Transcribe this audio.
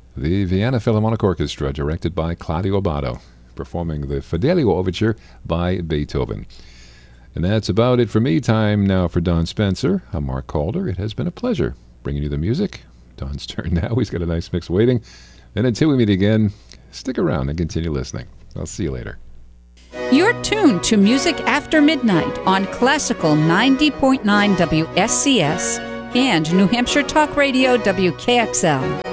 The Vienna Philharmonic Orchestra, directed by Claudio Abbado, performing the Fidelio Overture by Beethoven. And that's about it for me. Time now for Don Spencer. I'm Mark Calder. It has been a pleasure bringing you the music. Don's turn now. He's got a nice mix waiting. And until we meet again, stick around and continue listening. I'll see you later. You're tuned to Music After Midnight on Classical 90.9 WSCS and New Hampshire Talk Radio WKXL.